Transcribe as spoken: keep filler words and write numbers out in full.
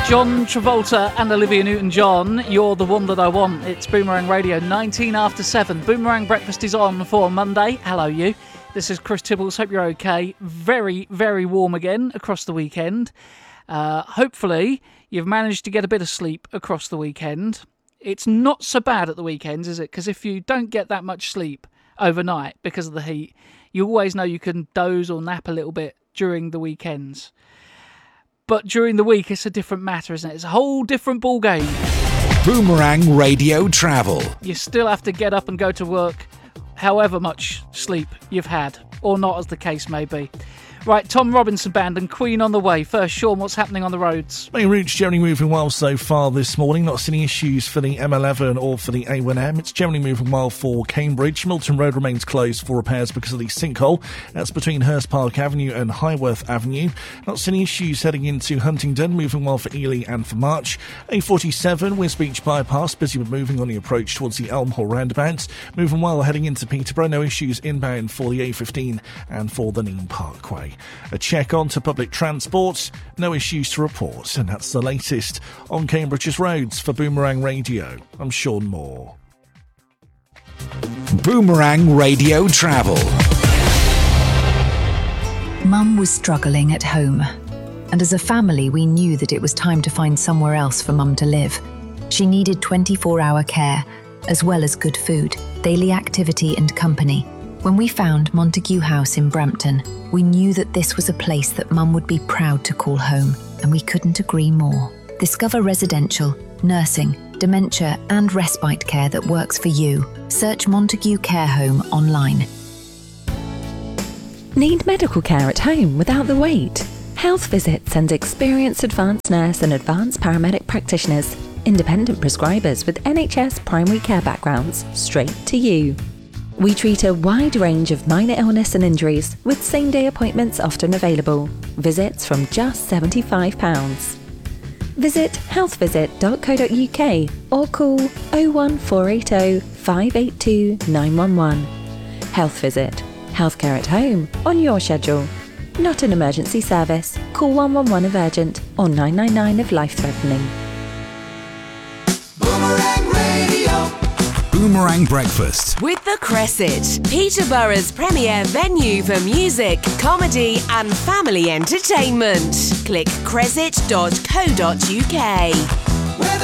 John Travolta and Olivia Newton-John, You're the One That I Want. It's Boomerang Radio, nineteen after seven. Boomerang Breakfast is on for Monday. Hello, you. This is Chris Tibbles. Hope you're okay. Very, very warm again across the weekend. Uh, hopefully, you've managed to get a bit of sleep across the weekend. It's not so bad at the weekends, is it? Because if you don't get that much sleep overnight because of the heat, you always know you can doze or nap a little bit during the weekends. But during the week, it's a different matter, isn't it? It's a whole different ball game. Boomerang Radio Travel. You still have to get up and go to work, however much sleep you've had, or not, as the case may be. Right, Tom Robinson Band and Queen on the way. First, Sean, what's happening on the roads? Main routes generally moving well so far this morning. Not seeing any issues for the M eleven or for the A one M. It's generally moving well for Cambridge. Milton Road remains closed for repairs because of the sinkhole. That's between Hurst Park Avenue and Highworth Avenue. Not seeing any issues heading into Huntingdon. Moving well for Ely and for March. A forty-seven, Wisbeach Bypass. Busy with moving on the approach towards the Elm Hall roundabout. Moving well heading into Peterborough. No issues inbound for the A fifteen and for the Neam Parkway. A check on to public transport, no issues to report, and that's the latest on Cambridge's roads. For Boomerang Radio, I'm Sean Moore. Boomerang Radio Travel. Mum was struggling at home, and as a family we knew that it was time to find somewhere else for Mum to live. She needed twenty-four hour care, as well as good food, daily activity and company. When we found Montague House in Brampton, we knew that this was a place that Mum would be proud to call home, and we couldn't agree more. Discover residential, nursing, dementia and respite care that works for you. Search Montague Care Home online. Need medical care at home without the wait? Health Visit sends experienced advanced nurse and advanced paramedic practitioners, independent prescribers with N H S primary care backgrounds, straight to you. We treat a wide range of minor illness and injuries, with same-day appointments often available. Visits from just seventy-five pounds. Visit health visit dot co dot uk or call oh one four eight oh, five eight two, nine one one. Health Visit. Healthcare at home, on your schedule. Not an emergency service. Call one one one if urgent or nine nine nine if life-threatening. Boomerang Radio. Boomerang Breakfast with The Cresset, Peterborough's premier venue for music, comedy and family entertainment. Click cresset dot co dot uk.